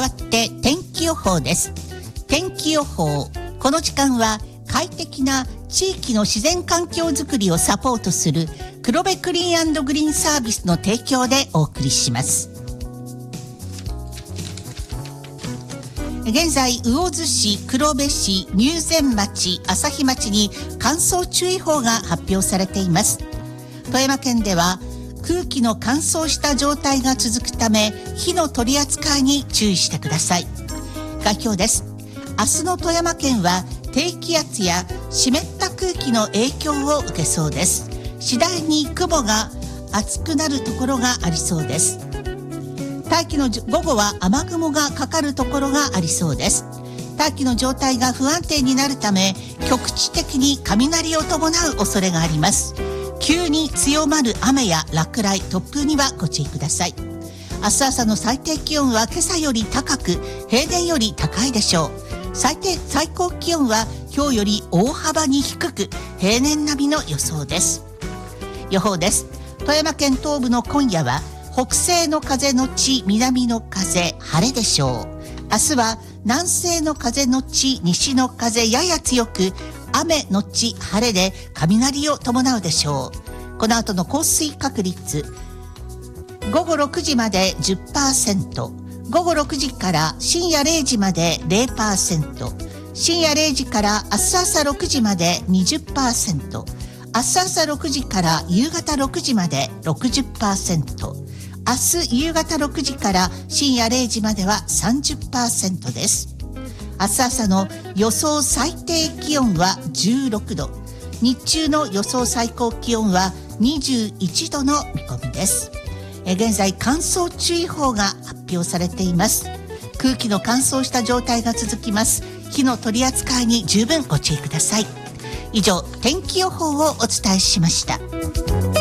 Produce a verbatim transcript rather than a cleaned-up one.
代わって天気予報です。天気予報、この時間は快適な地域の自然環境づくりをサポートする黒部クリーン&グリーンサービスの提供でお送りします。現在、魚津市、黒部市、入善町、朝日町に乾燥注意報が発表されています。富山県では空気の乾燥した状態が続くため、火の取り扱いに注意してください。概況です。明日の富山県は低気圧や湿った空気の影響を受けそうです。次第に雲が厚くなるところがありそうです。大気の午後は雨雲がかかるところがありそうです。大気の状態が不安定になるため、局地的に雷を伴う恐れがあります。急に強まる雨や落雷、突風にはご注意ください。明日朝の最低気温は今朝より高く、平年より高いでしょう。最低、最高気温は今日より大幅に低く、平年並みの予想です。予報です。富山県東部の今夜は北西の風のち南の風、晴れでしょう。明日は南西の風のち西の風やや強く、雨のち晴れで雷を伴うでしょう。この後の降水確率、午後ろくじまで じゅっパーセント、午後ろくじから深夜れいじまで ゼロパーセント、深夜れいじから明日朝ろくじまで にじゅっパーセント、明日朝ろくじから夕方ろくじまで ろくじゅっパーセント、明日夕方ろくじから深夜れいじまでは さんじゅっパーセント です。明日朝の予想最低気温はじゅうろくど、日中の予想最高気温はにじゅういちどの見込みです。え現在、乾燥注意報が発表されています。空気の乾燥した状態が続きます。火の取り扱いに十分ご注意ください。以上、天気予報をお伝えしました。